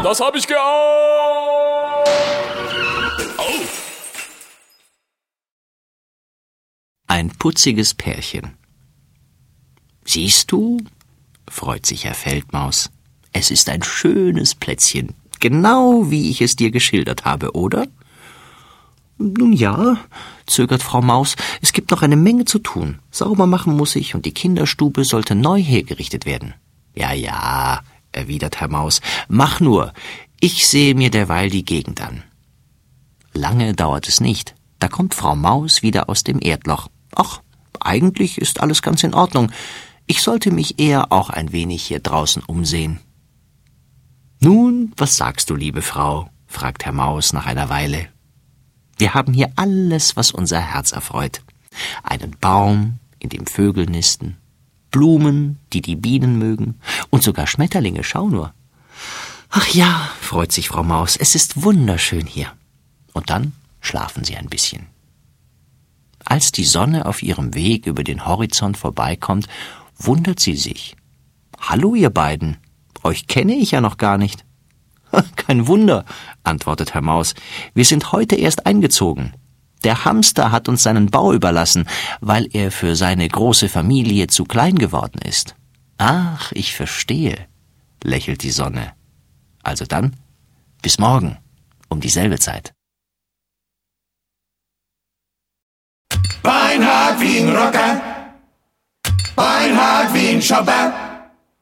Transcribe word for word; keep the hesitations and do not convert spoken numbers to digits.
Das habe ich geahnt. Oh. Ein putziges Pärchen. Siehst du, freut sich Herr Feldmaus, es ist ein schönes Plätzchen, genau wie ich es dir geschildert habe, oder? Nun ja, zögert Frau Maus, es gibt noch eine Menge zu tun. Sauber machen muss ich und die Kinderstube sollte neu hergerichtet werden. Ja, ja, erwidert Herr Maus, mach nur, ich sehe mir derweil die Gegend an. Lange dauert es nicht, da kommt Frau Maus wieder aus dem Erdloch. Ach, eigentlich ist alles ganz in Ordnung. Ich sollte mich eher auch ein wenig hier draußen umsehen. Nun, was sagst du, liebe Frau? Fragt Herr Maus nach einer Weile. Wir haben hier alles, was unser Herz erfreut. Einen Baum, in dem Vögel nisten, Blumen, die die Bienen mögen, und sogar Schmetterlinge, schau nur. Ach ja, freut sich Frau Maus, es ist wunderschön hier. Und dann schlafen sie ein bisschen. Als die Sonne auf ihrem Weg über den Horizont vorbeikommt, wundert sie sich. Hallo, ihr beiden, euch kenne ich ja noch gar nicht. Kein Wunder, antwortet Herr Maus, wir sind heute erst eingezogen. Der Hamster hat uns seinen Bau überlassen, weil er für seine große Familie zu klein geworden ist. Ach, ich verstehe, lächelt die Sonne. Also dann, bis morgen, um dieselbe Zeit. Beinhard wie ein Rocker, Beinhard wie ein Schopper.